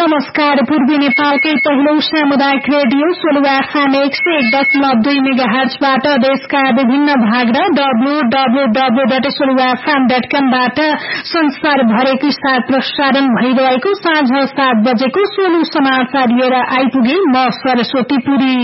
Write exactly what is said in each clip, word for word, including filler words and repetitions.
नमस्कार। पूर्वी नेपालकै पहिलो सामुदायिक रेडियो सोलुवा एफएम एक सय एक दशमलव दुई मेगा हर्जबाट देशका विभिन्न भाग र W W W dot सोलुवा FM dot कमबाट संसारभरिकै साथ प्रसारण भइरहेको साँझ सात बजेको सोलु समाचार लिएर आइपुगे म सरस्वती पुरी।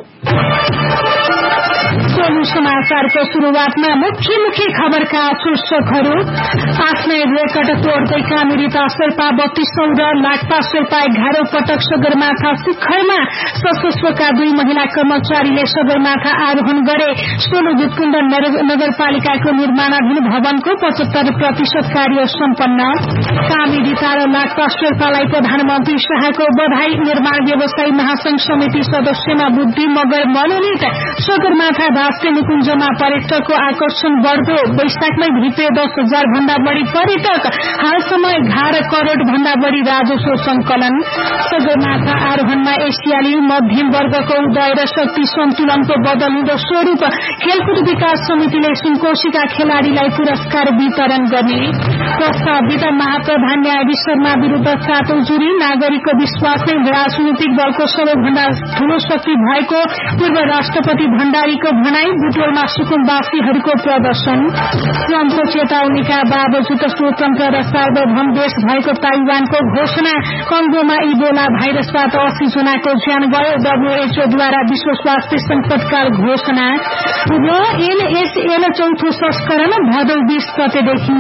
सोलु समाचारको शुरूआतमा मुख्य मुख्य खबरका शीर्षकहरू। आफ्नै रेकर्ड तोड्दै कामिरीता शेर्पा बत्तीसौं र लाक्पा शेर्पा एघारौं पटक सगरमाथा शिखरमा। सशस्त्रका दुई महिला कर्मचारीले सगरमाथा आरोहण गरे। सोलु दुधकुण्ड नगरपालिकाको निर्माणाधीन भवनको पचहत्तर प्रतिशत कार्य सम्पन्न। कामिरीता र लाक्पा शेर्पालाई प्रधानमन्त्री शाहको बधाई। निर्माण व्यवसायी महासंघ समिति सदस्यमा बुद्धि मगर मनोनित। सगरमाथा राष्ट्रिय निकुञ्जमा पर्यटकको आकर्षण बढ्दो। वैशाखमै भित्रे दस हजार भन्दा बढ़ी पर्यटक। हालसम्म एघार करोड़ भन्दा बढ़ी राजस्व संकलन। सगरमाथा आरोहणमा एसियाली मध्यम वर्गको उदय र शक्ति सन्तुलनको बदलिँदो स्वरूप। खेलकुद विकास समितिले सुनकोशीका खेलाड़ीलाई पुरस्कार वितरण गर्ने। प्रस्तावित महाप्रधान न्यायाधीश शर्मा विरूद्ध सातौं जुरी। नागरिकको विश्वास नै राजनीतिक दलको सबैभन्दा ठूलो शक्ति भएको पूर्व राष्ट्रपति भण्डारीको भनाई। बुटवलमा सुकुम्बासीहरूको प्रदर्शन। ट्रम्पको चेतावनीका बावजुद स्वतन्त्र र सार्वभौम देश भएको ताइवानको घोषणा। कंगोमा इबोला भाइरसबाट अस्सी जनाको ज्यान गयो। डब्ल्यूएचओद्वारा विश्व स्वास्थ्य संकटकाल घोषणा। र एनएसएल चौथो संस्करण भदौ बीस गतेदेखि।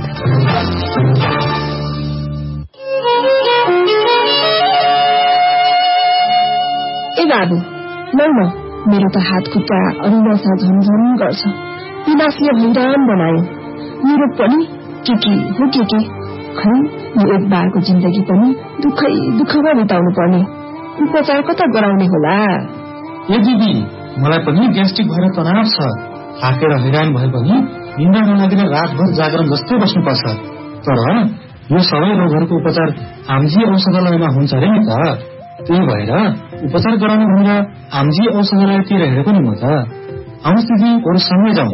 ए बाबु लौ न, मेरो त हात खुट्टा अरुणासा झमझम गर्छ। पिनासले हैरान बनायो। मेरो पनि के के हो के के खै यो एक बारको जिन्दगी पनि दुःखै दुःखमा बिताउनु पर्ने। उपचार कता गराउने होला? ए दिदी, मलाई पनि ग्यास्ट्रिक भएर तनाव छ। थाकेर हैरान भए पनि निन्द्रा नलागेर रातभर जागरण जस्तै बस्नुपर्छ। तर यो सबै रोगहरूको उपचार आमजी औषधालयमा हुन्छ अरे नि त। त्यही भएर उपचार गराउनु भनेर आमजी औषधालयतिर हेरेको नि म त। आउनुहोस् दिदी, अरू सँगै जाउँ।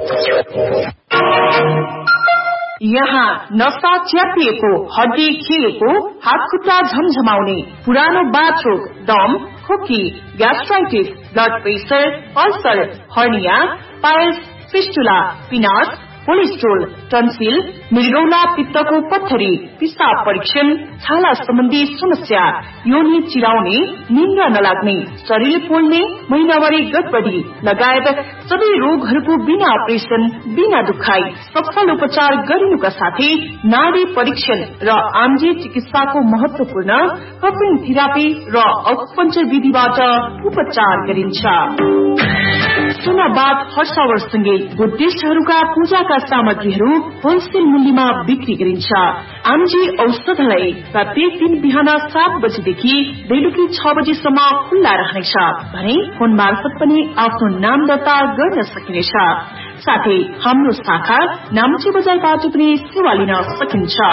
यहाँ नसा च्यापिएको, हड्डी खिएको, हात खुट्टा झमझमाउने, पुरानो बाथरोग, दम, खोकी, gastritis, blood pressure, ulcer, hernia, piles, fistula, पिनास, cholesterol, tonsil, मृगौला पित्तको पत्थरी, पिसाब परीक्षण, छाला सम्बन्धी समस्या, योनि चिराउने, निन्द्रा नलाग्ने, शरीर पोल्ने, महिनावारी गडबडी लगायत सबै रोगहरूको बिना अपरेसन, बिना दुखाई सफल उपचार गरिनुका साथै नाडी परीक्षण र आमजी चिकित्साको महत्वपूर्ण कपिङ थेरापी र अकुपञ्चर विधिबाट उपचार गरिन्छ। सुनाबाद हर्षावरसँगै बुद्धिस्टहरूका पूजाका सामग्रीहरू होलसेल मूल्यमा बिक्री गरिन्छ। आमजी औषधालय प्रत्येक दिन बिहान सात बजेदेखि बेलुकी छ बजेसम्म खुल्ला रहनेछ भने फोन मार्फत पनि आफ्नो नाम दर्ता गर्न सकिनेछ। साथै हाम्रो शाखा नाम्ची बजारबाट पनि सेवा लिन सकिन्छ।